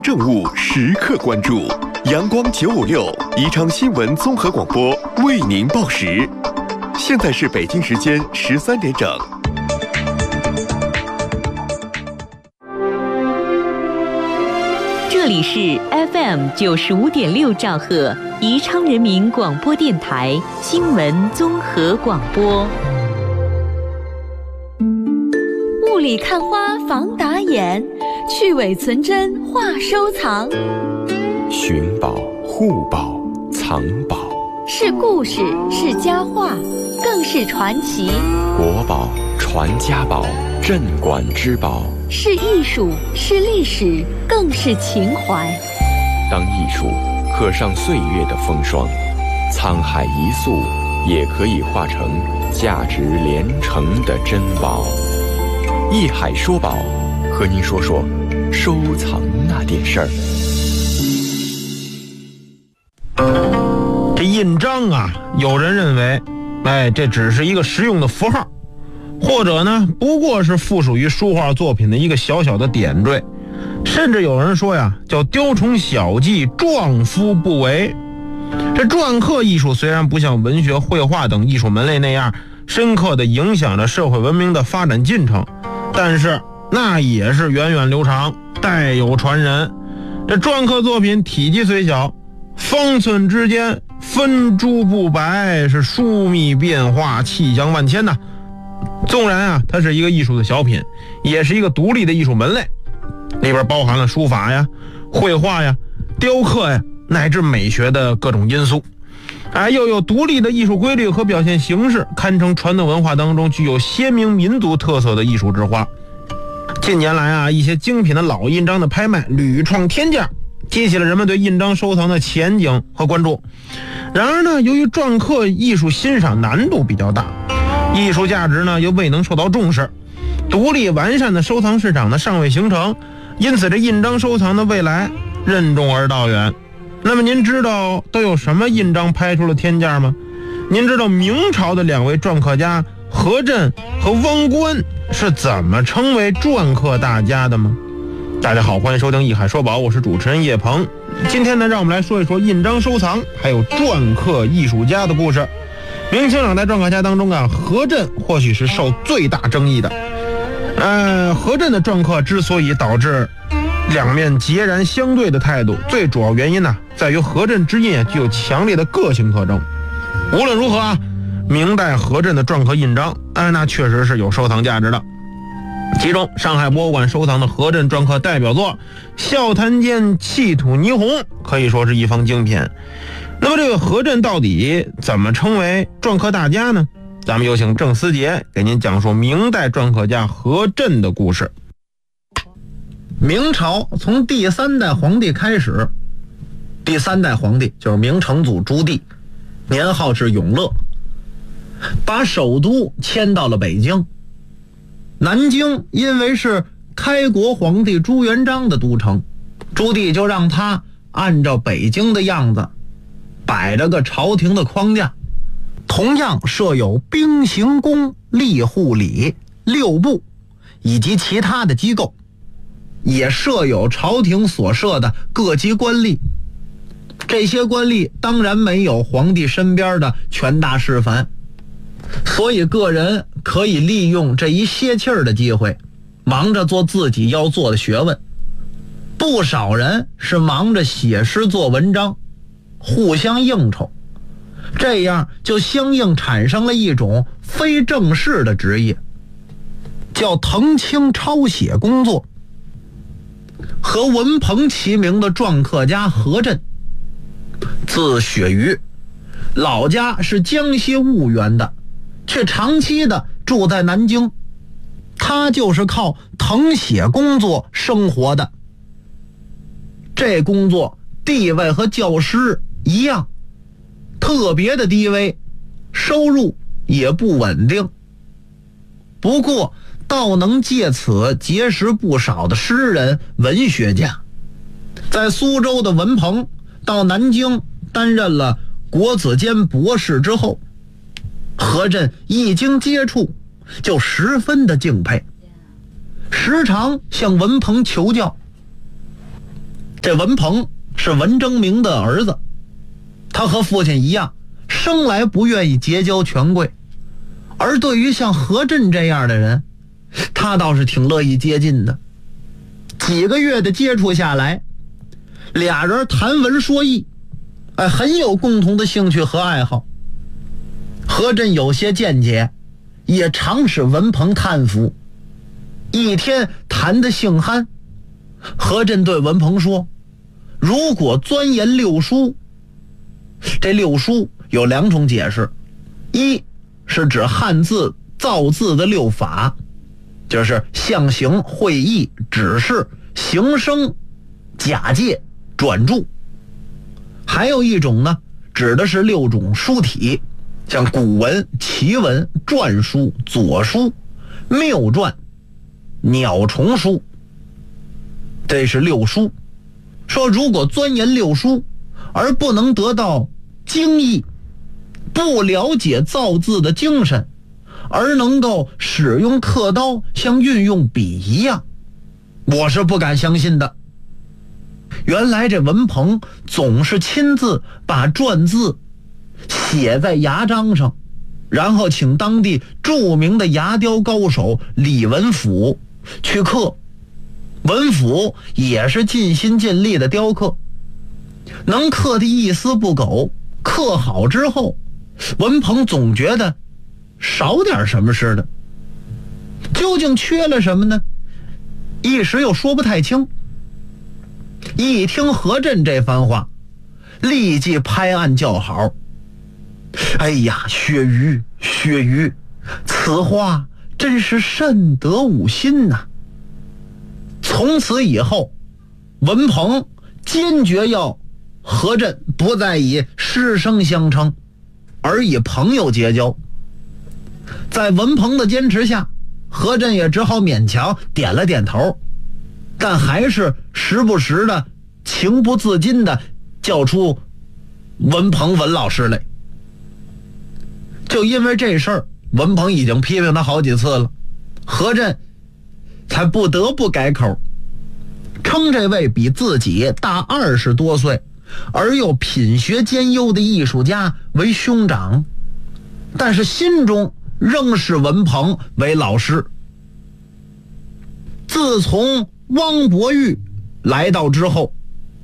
政务时刻关注，阳光956宜昌新闻综合广播为您报时。现在是北京时间13点整。 这里是 FM 95.6兆赫宜昌人民广播电台新闻综合广播。雾里看花防打眼，去伪存真话收藏。 寻宝、护宝、藏宝， 是故事，是佳话，更是传奇。 国宝、传家宝、镇馆之宝， 是艺术，是历史，更是情怀。 当艺术刻上岁月的风霜，沧海一粟也可以化成价值连城的珍宝。艺海说宝，和您说说收藏那点事儿。 这印章啊，有人认为，这只是一个实用的符号，或者呢，不过是附属于书画作品的一个小小的点缀，甚至有人说呀，叫雕虫小技，壮夫不为。这篆刻艺术虽然不像文学、绘画等艺术门类那样深刻地影响着社会文明的发展进程，但是那也是源远流长，代有传人。这篆刻作品体积虽小，方寸之间分珠不白，是疏密变化，气象万千呐。纵然啊，它是一个艺术的小品，也是一个独立的艺术门类，里边包含了书法呀、绘画呀、雕刻呀，乃至美学的各种因素。又有独立的艺术规律和表现形式，堪称传统文化当中具有鲜明民族特色的艺术之花。近年来啊，一些精品的老印章的拍卖屡创天价，激起了人们对印章收藏的前景和关注。然而呢，由于篆刻艺术欣赏难度比较大，艺术价值呢又未能受到重视，独立完善的收藏市场呢尚未形成，因此这印章收藏的未来任重而道远。那么您知道都有什么印章拍出了天价吗？您知道明朝的两位篆刻家何震和汪观是怎么成为篆刻大家的吗？大家好，欢迎收听艺海说宝，我是主持人叶鹏。今天呢，让我们来说一说印章收藏还有篆刻艺术家的故事。明清两代篆刻家当中啊，何震或许是受最大争议的。何震的篆刻之所以导致两面截然相对的态度，最主要原因呢，在于何震之印具有强烈的个性特征。无论如何啊，明代何震的篆刻印章，那确实是有收藏价值的。其中上海博物馆收藏的何震篆刻代表作笑谈间弃土霓虹可以说是一方精品。那么这个何震到底怎么成为篆刻大家呢？咱们有请郑思杰给您讲述明代篆刻家何震的故事。 明朝从第3代皇帝开始，第3代皇帝就是明成祖朱棣，年号是永乐，把首都迁到了北京。南京因为是开国皇帝朱元璋的都城，朱棣就让他按照北京的样子摆了个朝廷的框架，同样设有兵刑宫、吏户礼6部以及其他的机构，也设有朝廷所设的各级官吏。这些官吏当然没有皇帝身边的权大势繁，所以个人可以利用这一歇气儿的机会，忙着做自己要做的学问。不少人是忙着写诗做文章，互相应酬，这样就相应产生了一种非正式的职业，叫腾青抄写工作。和文鹏齐名的篆刻家何震，字雪鱼，老家是江西婺源的，却长期的住在南京。他就是靠誊写工作生活的。这工作地位和教师一样，特别的低微，收入也不稳定。不过倒能借此结识不少的诗人、文学家。在苏州的文鹏到南京担任了国子监博士之后，何震一经接触就十分的敬佩，时常向文鹏求教。 这文鹏是文征明的儿子，他和父亲一样，生来不愿意结交权贵，而对于像何震这样的人，他倒是挺乐意接近的。几个月的接触下来，俩人谈文说艺，很有共同的兴趣和爱好。何震有些见解，也常使文鹏叹服。一天谈得兴酣，何震对文鹏说，如果钻研六书，这六书有2种解释，一是指汉字造字的6法，就是象形、会意、指示、形声、假借、转注。还有一种呢，指的是6种书体，像古文、奇文、篆书、左书、谬篆、鸟虫书，这是6书。说如果钻研6书而不能得到精义，不了解造字的精神，而能够使用刻刀像运用笔一样，我是不敢相信的。原来这文鹏总是亲自把篆字写在牙章上，然后请当地著名的牙雕高手李文甫去刻。文甫也是尽心尽力的雕刻，能刻得一丝不苟。刻好之后，文鹏总觉得少点什么似的，究竟缺了什么呢？一时又说不太清。一听何震这番话，立即拍案叫好。哎呀，薛瑜，薛瑜，此话真是甚得吾心呐！从此以后，文鹏坚决要何震不再以师生相称，而以朋友结交。在文鹏的坚持下，何震也只好勉强点了点头，但还是时不时的情不自禁的叫出文鹏文老师来。就因为这事儿，文鹏已经批评他好几次了，何震才不得不改口，称这位比自己大20多岁而又品学兼优的艺术家为兄长，但是心中仍视文鹏为老师。自从汪伯玉来到之后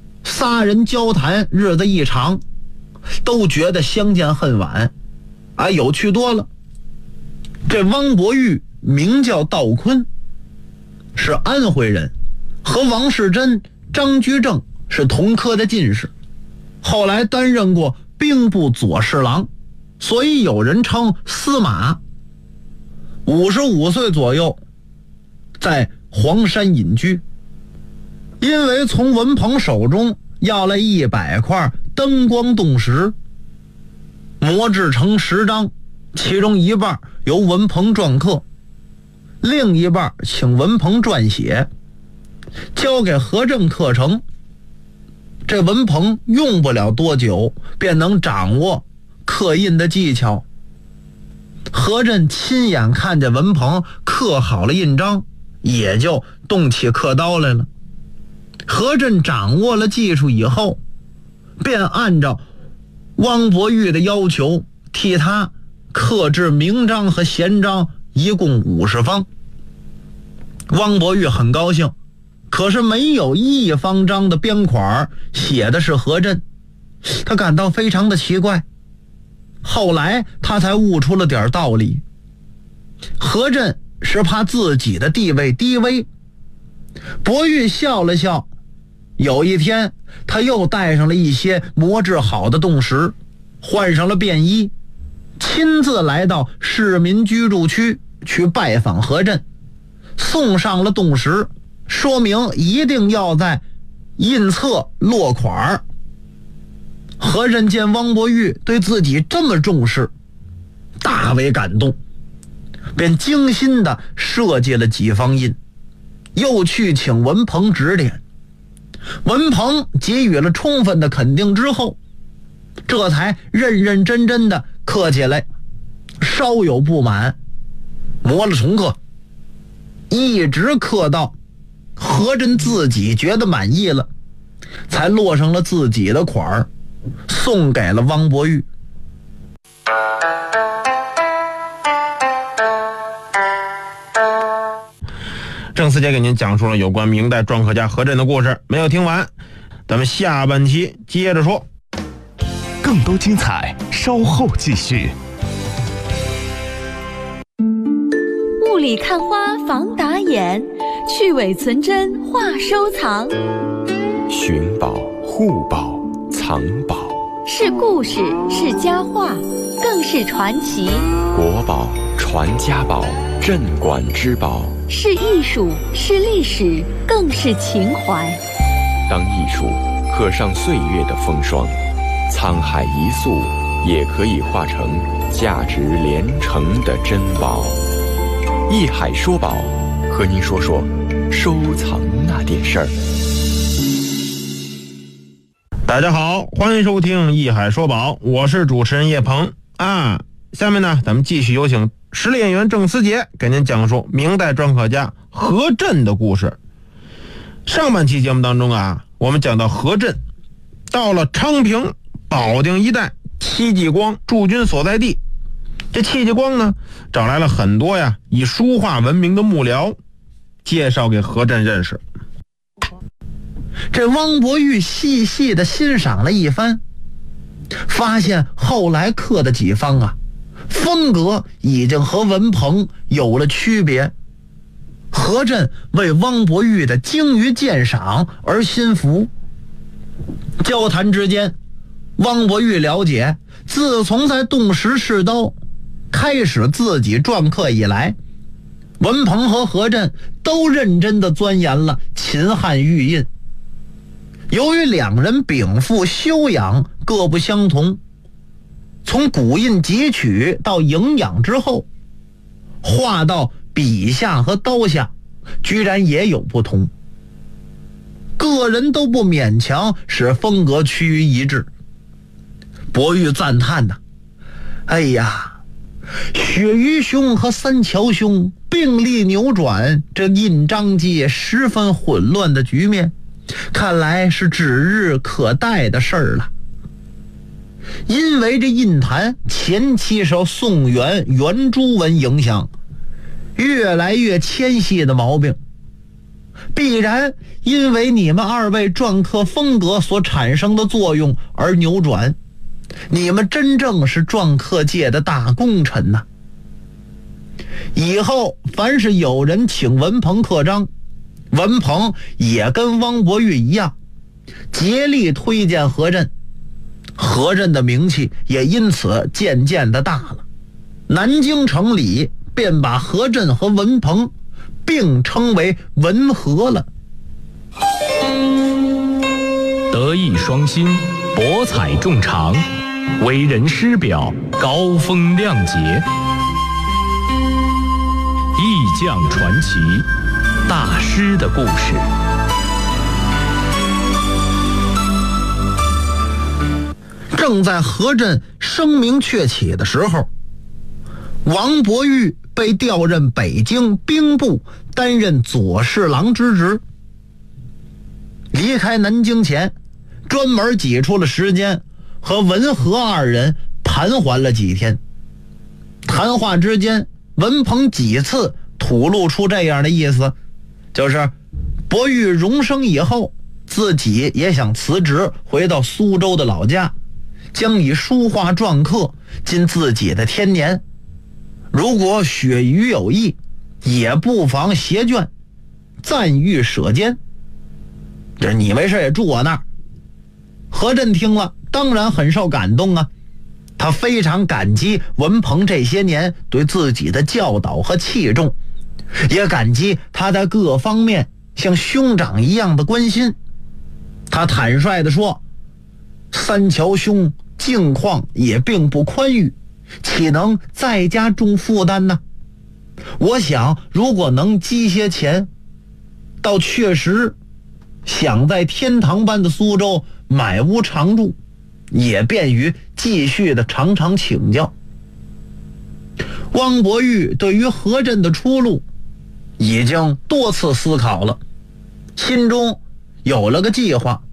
，3人交谈日子一长，都觉得相见恨晚，有趣多了。这汪伯玉名叫道坤，是安徽人，和王世贞、张居正是同科的进士，后来担任过兵部左侍郎，所以有人称司马。55岁左右，在黄山隐居。因为从文鹏手中要了100块灯光冻石，磨制成10张，其中1半由文鹏篆刻，另1半请文鹏撰写，交给何震刻成。这文鹏用不了多久便能掌握刻印的技巧。何震亲眼看见文鹏刻好了印章，也就动起刻刀来了。何震掌握了技术以后，便按照汪伯玉的要求替他刻制明章和闲章，一共50方。汪伯玉很高兴，可是没有1方章的边款写的是何震，他感到非常的奇怪。后来他才悟出了点道理，何震是怕自己的地位低微。伯玉笑了笑，有一天他又带上了一些磨制好的冻石，换上了便衣，亲自来到市民居住区去拜访何震，送上了冻石，说明一定要在印册落款。何震见汪伯玉对自己这么重视，大为感动，便精心地设计了几方印，又去请文鹏指点。文鹏给予了充分的肯定之后，这才认认真真地刻起来，稍有不满磨了重刻，一直刻到何震自己觉得满意了， 才落上了自己的款儿，送给了汪伯玉。 郑思杰给您讲述了有关明代篆刻家何震的故事，没有听完，咱们下半期接着说。 更多精彩稍后继续。 雾里看花防打眼，去伪存真话收藏。 寻宝、护宝、藏宝， 是故事，是佳话，更是传奇。 国宝、传家宝、镇馆之宝， 是艺术，是历史，更是情怀。 当艺术刻上岁月的风霜，沧海一粟也可以化成价值连城的珍宝。艺海说宝，和您说说收藏那点事儿。 大家好，欢迎收听艺海说宝，我是主持人叶鹏啊。下面呢，咱们继续有请实力演员郑思杰给您讲述明代篆刻家何震的故事。上半期节目当中啊，我们讲到何震到了昌平保定一带戚继光驻军所在地，这戚继光呢找来了很多以书画闻名的幕僚，介绍给何震认识。 这汪伯玉细细的欣赏了一番，发现后来刻的几方风格已经和文鹏有了区别。何震为汪伯玉的精于鉴赏而心服。交谈之间，汪伯玉了解，自从在洞石试刀开始自己篆刻以来，文鹏和何震都认真地钻研了秦汉玉印。由于两人禀赋修养各不相同，从古印汲取到营养之后，画到笔下和刀下居然也有不同，个人都不勉强使风格趋于一致。伯玉赞叹呐，哎呀，鳕鱼兄和三桥兄并力扭转这印章界十分混乱的局面，看来是指日可待的事儿了。因为这印坛前期受宋元圆珠文影响，越来越纤细的毛病，必然因为你们二位篆刻风格所产生的作用而扭转。你们真正是篆刻界的大功臣呐！以后凡是有人请文鹏刻章，文鹏也跟汪伯玉一样，竭力推荐何震。何震的名气也因此渐渐的大了，南京城里便把何震和文鹏并称为文和了。 德艺双馨，博采众长，为人师表，高风亮节，艺匠传奇，大师的故事。 正在何震声名鹊起的时候，王伯玉被调任北京兵部，担任左侍郎之职。离开南京前，专门挤出了时间和文和二人盘桓了几天。谈话之间，文鹏几次吐露出这样的意思，就是伯玉荣升以后，自己也想辞职回到苏州的老家，将以书画篆刻尽自己的天年。如果鳕鱼有意，也不妨携眷，暂寓舍监。这你没事也住我那儿。何震听了当然很受感动啊，他非常感激文鹏这些年对自己的教导和器重，也感激他在各方面像兄长一样的关心。他坦率地说，三桥兄境况也并不宽裕，岂能再加重负担呢？我想如果能积些钱，倒确实想在天堂般的苏州买屋常住，也便于继续的常常请教。汪伯玉对于何震的出路已经多次思考了，心中有了个计划。